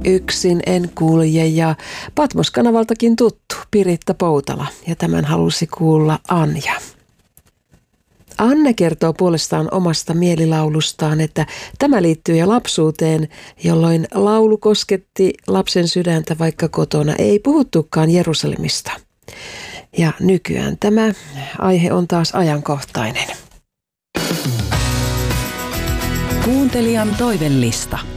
Yksin en kulje ja Patmos-kanavaltakin tuttu Piritta Poutala ja tämän halusi kuulla Anja. Anne kertoo puolestaan omasta mielilaulustaan, että tämä liittyy jo lapsuuteen, jolloin laulu kosketti lapsen sydäntä, vaikka kotona ei puhuttukaan Jerusalemista. Ja nykyään tämä aihe on taas ajankohtainen. Kuuntelijan toivellista.